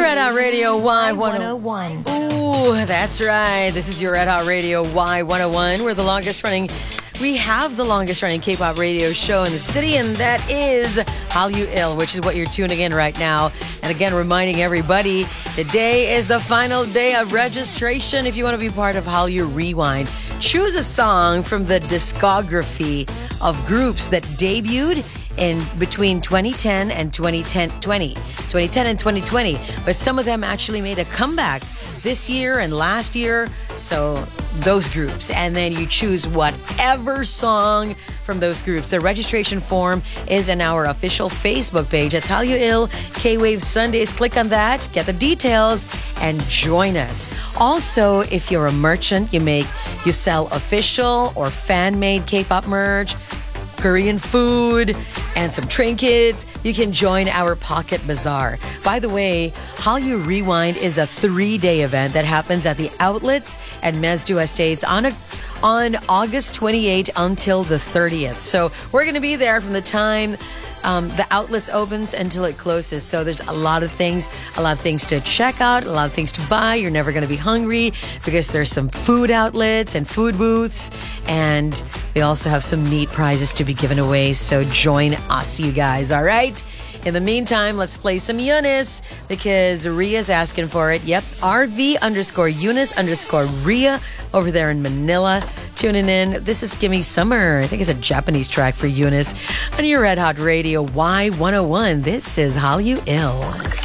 Red Hot Radio Y101. Ooh, that's right. This is your Red Hot Radio Y101. We're the longest running. We have the longest running K-pop radio show in the city, and that is Hallyu Ill, which is what you're tuning in right now. And again, reminding everybody, today is the final day of registration if you want to be part of Hallyu Rewind. Choose a song from the discography of groups that debuted in between 2010 and 2020. But some of them actually made a comeback this year and last year. So those groups. And then you choose whatever song from those groups. The registration form is in our official Facebook page. That's Hallyu Ill K-Wave Sundays. Click on that, get the details, and join us. Also, if you're a merchant, you sell official or fan-made K-pop merch, Korean food, and some trinkets, you can join our Pocket Bazaar. By the way, Hallyu Rewind is a 3-day event that happens at the outlets at Mezdu Estates on August 28th until the 30th. So we're going to be there from the time the outlets opens until it closes. So there's a lot of things to check out, a lot of things to buy. You're never going to be hungry because there's some food outlets and food booths, and we also have some neat prizes to be given away. So join us, you guys. All right. In the meantime, let's play some Eunice because Ria's asking for it. Yep, RV_Eunice_Ria over there in Manila. Tuning in. This is Gimme Summer. I think it's a Japanese track for Eunice on your Red Hot Radio Y101. This is Hallyu Ill.